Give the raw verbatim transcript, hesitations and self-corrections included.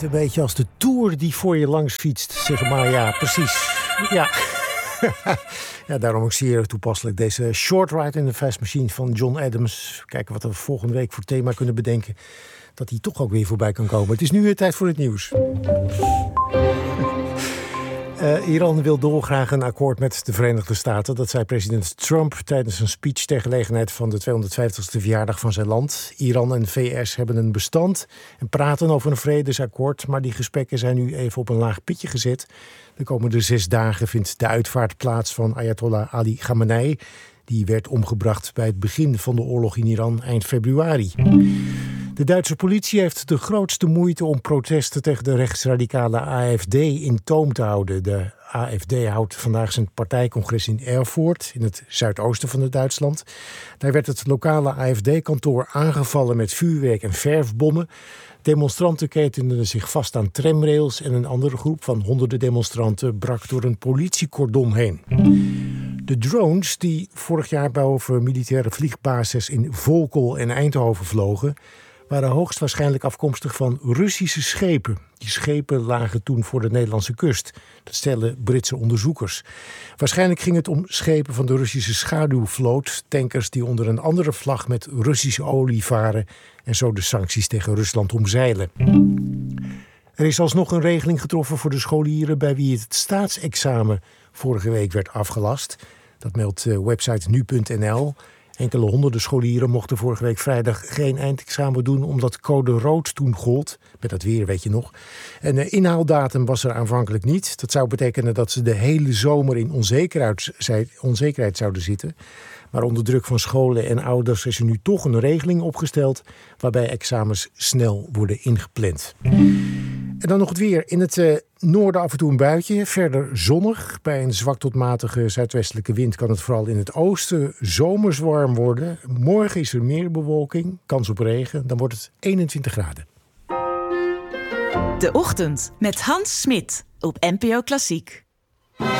Klinkt een beetje als de Tour die voor je langs fietst, zeg maar. Ja, precies. Ja. Ja, daarom ook zeer toepasselijk deze Short Ride in the Fast Machine van John Adams. Kijken wat we volgende week voor thema kunnen bedenken. Dat hij toch ook weer voorbij kan komen. Het is nu weer tijd voor het nieuws. Uh, Iran wil dolgraag een akkoord met de Verenigde Staten. Dat zei president Trump tijdens een speech ter gelegenheid van de tweehonderdvijftigste verjaardag van zijn land. Iran en V S hebben een bestand en praten over een vredesakkoord. Maar die gesprekken zijn nu even op een laag pitje gezet. De komende zes dagen vindt de uitvaart plaats van Ayatollah Ali Khamenei. Die werd omgebracht bij het begin van de oorlog in Iran eind februari. De Duitse politie heeft de grootste moeite om protesten tegen de rechtsradicale A F D in toom te houden. De A F D houdt vandaag zijn partijcongres in Erfurt, in het zuidoosten van het Duitsland. Daar werd het lokale A F D-kantoor aangevallen met vuurwerk en verfbommen. Demonstranten ketenden zich vast aan tramrails en een andere groep van honderden demonstranten brak door een politiecordon heen. De drones die vorig jaar boven militaire vliegbases in Volkel en Eindhoven vlogen, waren hoogstwaarschijnlijk afkomstig van Russische schepen. Die schepen lagen toen voor de Nederlandse kust. Dat stellen Britse onderzoekers. Waarschijnlijk ging het om schepen van de Russische schaduwvloot, tankers die onder een andere vlag met Russische olie varen en zo de sancties tegen Rusland omzeilen. Er is alsnog een regeling getroffen voor de scholieren bij wie het staatsexamen vorige week werd afgelast. Dat meldt website nu punt n l. Enkele honderden scholieren mochten vorige week vrijdag geen eindexamen doen omdat code rood toen gold. Met dat weer, weet je nog. En de inhaaldatum was er aanvankelijk niet. Dat zou betekenen dat ze de hele zomer in onzekerheid, onzekerheid zouden zitten. Maar onder druk van scholen en ouders is er nu toch een regeling opgesteld waarbij examens snel worden ingepland. En dan nog het weer. In het uh, noorden af en toe een buitje. Verder zonnig. Bij een zwak tot matige zuidwestelijke wind kan het vooral in het oosten zomers warm worden. Morgen is er meer bewolking. Kans op regen. Dan wordt het eenentwintig graden. De Ochtend met Hans Smit op N P O Klassiek.